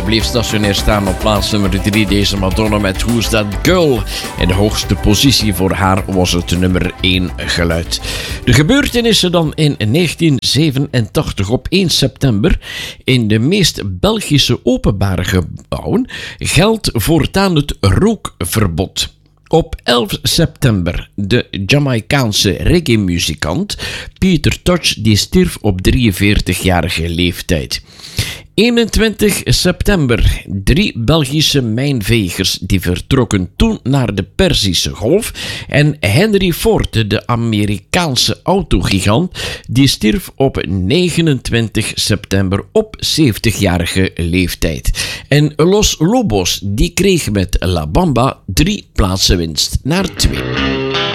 bleef stationair staan op plaats nummer 3. Deze Madonna met Who's That Girl. En de hoogste positie voor haar was het nummer 1 geluid. De gebeurtenissen dan in 1987 op 1 september. In de meest Belgische openbare gebouwen geldt voortaan het rookverbod. Op 11 september, de Jamaicaanse reggae-muzikant Peter Tosh die stierf op 43-jarige leeftijd. 21 september, 3 Belgische mijnvegers die vertrokken toen naar de Perzische Golf en Henry Ford, de Amerikaanse autogigant, die stierf op 29 september op 70-jarige leeftijd. En Los Lobos die kreeg met La Bamba 3 plaatsen winst naar 2.